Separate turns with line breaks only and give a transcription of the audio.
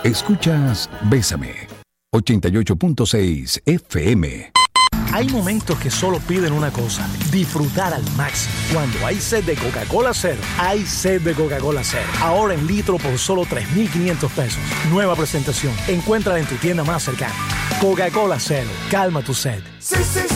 Escuchas Bésame, 88.6 FM.
Hay momentos que solo piden una cosa: disfrutar al máximo. Cuando hay sed de Coca-Cola Cero, hay sed de Coca-Cola Cero. Ahora en litro por solo 3.500 pesos. Nueva presentación. Encuéntrala en tu tienda más cercana. Coca-Cola Cero. Calma tu sed.